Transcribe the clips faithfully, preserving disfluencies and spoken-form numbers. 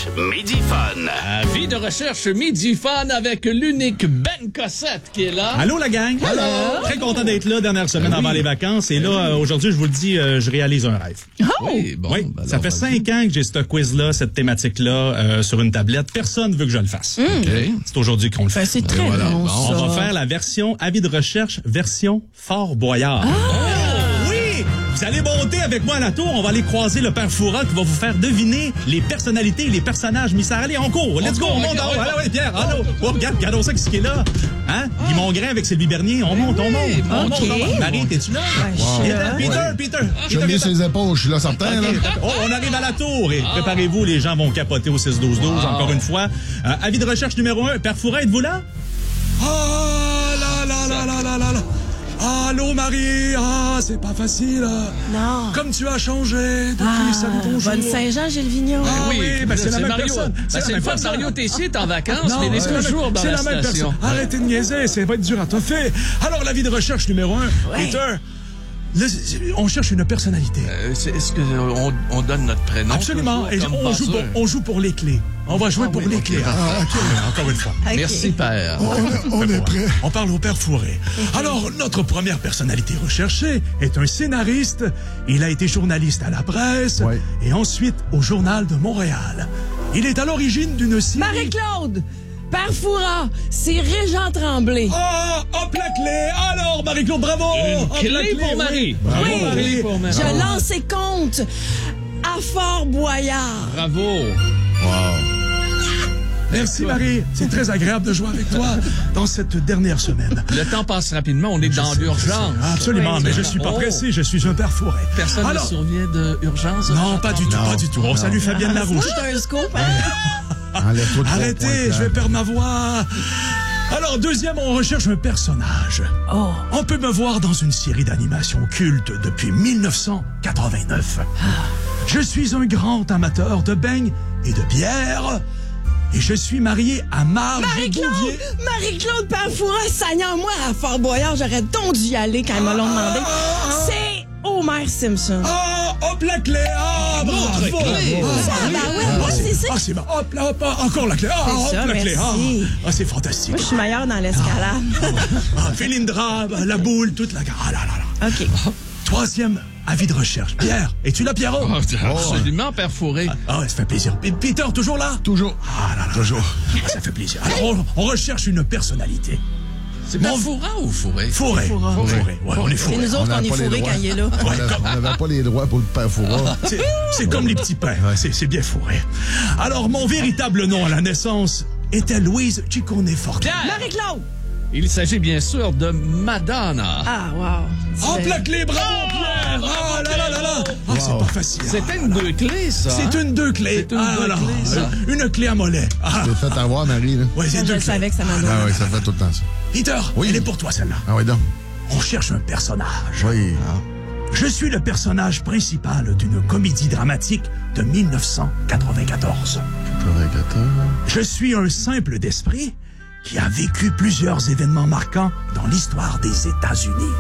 recherche Midi Fun. Avis de recherche Midi Fun avec l'unique Ben Cossette qui est là. Allô la gang. Allô. Très content d'être là, dernière semaine avant les vacances. Et là, euh, aujourd'hui, je vous le dis, euh, je réalise un rêve. Oh! Oui, bon, oui, ben ça alors, fait cinq ans que j'ai ce quiz-là, cette thématique-là euh, sur une tablette. Personne veut que je le fasse. Mm. Okay. C'est aujourd'hui qu'on le fait. Ben, c'est très voilà. bon, Bon, ça. On va faire la version avis de recherche, version Fort Boyard. Ah! Oui! Vous allez monter avec moi à la tour. On va aller croiser le père Fouras qui va vous faire deviner les personnalités et les personnages mystères. Allez, on court. Let's go, on monte. Okay, Allô, oui, Pierre. Allô. Oh, regarde, regardons ça, qui est là. Hein? Guy Mongrain avec Sylvie Bernier. On monte, on monte. On monte, on monte. Marie, t'es-tu là? Ouais, je suis là. Peter, Ouais. Peter, Je Peter. mets ses épaules, je suis là certain. OK, Là. d'accord. Oh, on arrive à la tour et préparez-vous, les gens vont capoter au six douze douze, encore une fois. Euh, avis de recherche numéro un. Père Fouras, êtes-vous là? Ah là là là là là là là. Allô Marie, ah c'est pas facile. Non. Comme tu as changé depuis Ah, salut bonjour. Bonne Saint-Jean, Gilles Vigneault. Ah oui, ben c'est la même Mario. personne. Ben, C'est la c'est le même fun, personne. Mario Tessier est en vacances, Non, mais il est c'est la toujours même- dans c'est la la même station. personne. Arrêtez de niaiser, ça va être dur à toffer. Alors l'avis de recherche numéro un, Ouais. Peter. Là, on cherche une personnalité. Euh, c'est- Est-ce qu'on on donne notre prénom? Absolument. Et toujours, comme on, joue pour, buzzer? on joue pour les clés. On va jouer Ah pour oui, les ok. clés. Ah, ok, encore une fois. Ok. Merci, Père. On, est- on est prêt. On parle au père Fourré. Alors, notre première personnalité recherchée est un scénariste. Il a été journaliste à la presse Ouais. et ensuite au Journal de Montréal. Il est à l'origine d'une série... Marie-Claude, Père Fouras, c'est Régent Tremblay. Ah, hop la clé! Alors, Marie-Claude, bravo! Une Hop clé la pour Marie. Bravo, Oui. Marie. Clé pour Marie. Je lance ses comptes à Fort Boyard. Bravo. Wow. Merci, Marie. C'est très agréable de jouer avec toi dans cette dernière semaine. Le temps passe rapidement, on est dans l'urgence. Absolument, Oui. mais je suis pas Oh. pressé, je suis un père Fourré. Personne Alors, ne survient d'urgence? non, pas du tout, pas du tout. On salue Fabienne Larouche. C'est un scoop, hein? Enlève-toi de ton Arrêtez, point, je vais là. perdre ma voix. Alors, deuxième, on recherche un personnage. Oh. On peut me voir dans une série d'animation culte depuis mille neuf cent quatre-vingt-neuf. Je suis un grand amateur de beignes et de bière. Et je suis marié à Marge Marie-Claude! Bouvier. Marie-Claude Père Fouras, Seigneur, moi, à Fort Boyard, j'aurais donc dû y aller quand ils me l'ont demandé. C'est Homer Simpson. Ah, hop la clé. Ah, bravo. clé. Ah, Ça, oui. ben ouais, Ah, moi, c'est- c'est ça. Ah, c'est bon. Hop là, hop là, encore la clé. Ah, C'est hop ça, la clé. Ah, merci. ah, c'est fantastique. Moi, je suis meilleure dans l'escalade. Ah, Philindra, la boule, toute la... Ah là là là. OK. Troisième avis de recherche. Pierre, es-tu là, Pierrot? Oh, absolument, Père Fourré. Ah ouais, ça fait plaisir. P- Peter, toujours là? Toujours. Ah là là. Toujours. Ah, ça fait plaisir. Alors, on, on recherche une personnalité. C'est Père Fourras ou Fourré? Fourré. Fourré. Fourré. Ouais, on est C'est fourré. nous autres On qu'on n'a est pas les fourrés droits. quand il est là. On a- on n'avait pas les droits pour le père Fouras. C'est, c'est comme les petits pains. C'est, c'est bien fourré. Alors, mon véritable nom à la naissance était Louise Ciccone Fortin. Pierre! Marie-Claude! Il s'agit bien sûr de Madonna. Ah, wow. Hop la clé, bravo, Pierre! Ah là là là là! Ah, c'est pas facile. C'était une deux clés, ça. C'est une deux clés. C'est une ah, deux là, clés, ça. Une clé à mollet. Ah, T'es fait avoir, Marie. Là. ouais, c'est Je deux le clés. savais que ça m'en Ah oui, ça fait tout le temps ça. Peter, Oui. elle est pour toi, celle-là. Ah oui, donc. On cherche un personnage. Oui. Je suis le personnage principal d'une comédie dramatique de mille neuf cent quatre-vingt-quatorze. quatre-vingt-quatorze. Je suis un simple d'esprit qui a vécu plusieurs événements marquants dans l'histoire des États-Unis.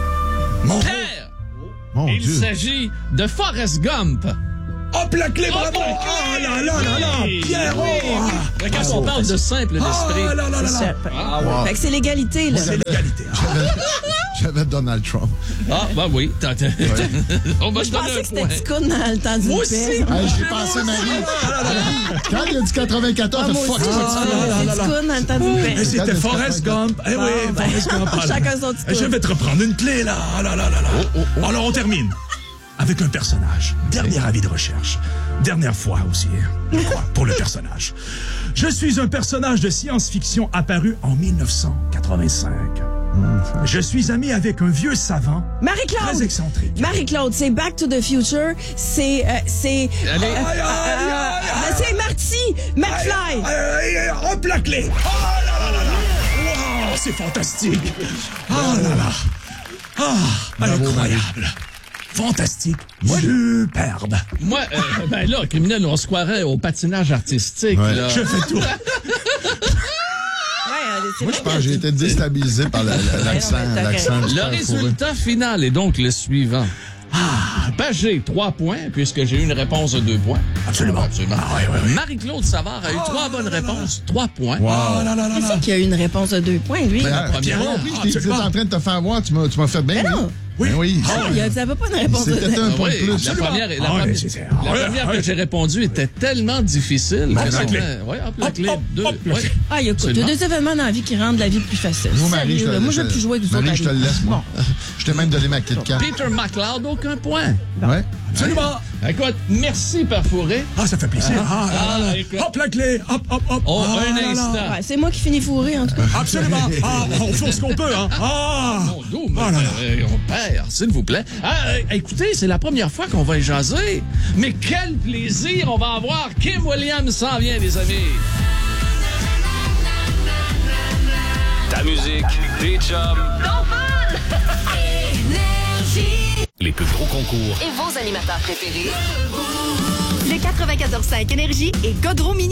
Mon rôle... Pierre! Mon Il Dieu. s'agit de Forrest Gump. Hop la clé, bravo! Hop la clé! Ah là là là là! Oui, Pierre! oui, oh, oui. ah. Quand on parle de simple d'esprit. Ah là là là C'est là! ça. Ah, Wow. Fait que c'est l'égalité, là. C'est l'égalité. Ah. J'avais Donald Trump. Ah, bah oui. t'as- t'as- On va Je te donner pensais un que c'était point. Ticoun dans le temps du Moi paix. aussi. Hey, j'y ai pensé, Marie. Quand il a dit quatre-vingt-quatorze, Ah, j'ai moi fait aussi, fuck j'ai ça. dit, là, c'est là, là. Ticoun dans le temps du Et paix. c'était Regarde, Forrest c'est Gump. Eh Bon, oui, ben, Forrest Gump. Ah là. chacun son petit Je tour. vais te reprendre une clé, là. Ah là là là là. Alors, on termine avec un personnage. Dernier avis de recherche. Dernière fois aussi, je crois, pour le personnage. Je suis un personnage de science-fiction apparu en mille neuf cent quatre-vingt-cinq. Je suis ami avec un vieux savant Marie-Claude! très excentrique. Marie-Claude, c'est Back to the Future. C'est. euh, c'est. Allez. euh, Aïe, aïe, euh, aïe, euh, c'est Marty! McFly! Aïe, aïe, aïe, hop la clé. Ah là là là là. Wow, c'est fantastique. Ah là là. Ah, Bravo, incroyable. Fantastique. Superbe. Moi, euh, ben là, criminel, on se croirait au patinage artistique. Ouais. Là. Je fais tout. Ouais, euh, c'est Moi, vrai je pense que que j'ai tu- été déstabilisé par la- la- l'accent. Ouais, non, mais t'as l'accent du Le père Fouras. résultat final est donc le suivant. Ah, ben j'ai trois points, puisque j'ai eu une réponse de deux points. Absolument. Absolument. Ah, ouais, ouais, ouais. Marie-Claude Savard a eu trois bonnes réponses, trois points. Ah, là, là, là, Qui là. c'est qui a eu une réponse de deux points, lui? Ben, première. Pierre, oui, je t'ai dit, Absolument. t'es en train de te faire voir. Tu m'as, tu m'as fait bien. Ben non. Oui. Ben oui. Ah, il y a- vous n'avez pas une réponse de C'était deux un Ah point oui, de plus. la Absolument. première, la Ah ouais, première, c'est- c'est- la ouais, première ouais. que j'ai répondue était tellement difficile. Hop, que la ça clé. fait- Ouais, hop, la Hop, clé. hop, Deux. hop, la ouais. clé. Ah, il y a quoi? Il y a Absolument. des événements dans la vie qui rendent la vie plus facile. Moi, Marie, je Sérieux, te là, moi, je veux je- plus jouer avec vous Marie, autres. je te le amis. laisse, moi. Bon. Je t'ai même donné ma Kit Kat. Peter McLeod, aucun point. Ouais. Absolument. Écoute, merci, Père Fourré. Ah, ça fait plaisir. Ah, là, là, là. Ah, écoute. Hop, la clé. Hop, hop, hop. Oh, Ah, un là, là. instant. Ouais, c'est moi qui finis fourré, en tout cas. Absolument. Ah, on fait ce qu'on peut, hein. Ah. Mon dos, mais, Ah, là, là. euh, on perd, s'il vous plaît. Ah, euh, écoutez, c'est la première fois qu'on va y jaser. Mais quel plaisir on va avoir. Kim Williams s'en vient, les amis. Ta musique, tes chums, les plus gros concours. Et vos animateurs préférés. Le quatre-vingt-quatorze cinq Énergie et Godreau Mini